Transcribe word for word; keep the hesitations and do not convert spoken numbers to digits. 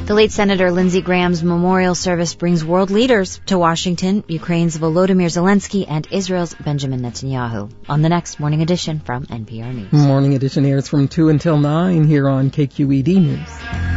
The late Senator Lindsey Graham's memorial service brings world leaders to Washington, Ukraine's Volodymyr Zelensky and Israel's Benjamin Netanyahu. On the next Morning Edition from N P R News. Morning Edition airs from two until nine here on K Q E D News.